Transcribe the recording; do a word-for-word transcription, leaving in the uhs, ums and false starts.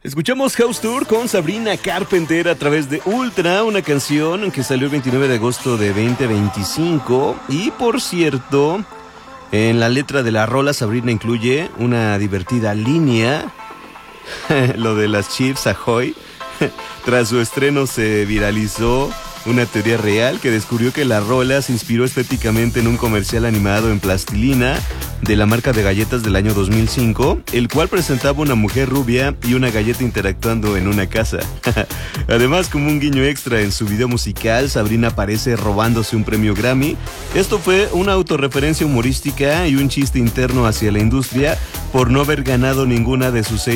Escuchamos House Tour con Sabrina Carpenter a través de Ultra, una canción que salió el veintinueve de agosto de veinte veinticinco. Y por cierto, en la letra de la rola Sabrina incluye una divertida línea, lo de las Chips Ahoy. Tras su estreno se viralizó una teoría real que descubrió que la rola se inspiró estéticamente en un comercial animado en plastilina de la marca de galletas del año dos mil cinco, el cual presentaba una mujer rubia y una galleta interactuando en una casa. Además, como un guiño extra en su video musical, Sabrina aparece robándose un premio Grammy. Esto fue una autorreferencia humorística y un chiste interno hacia la industria por no haber ganado ninguna de sus seis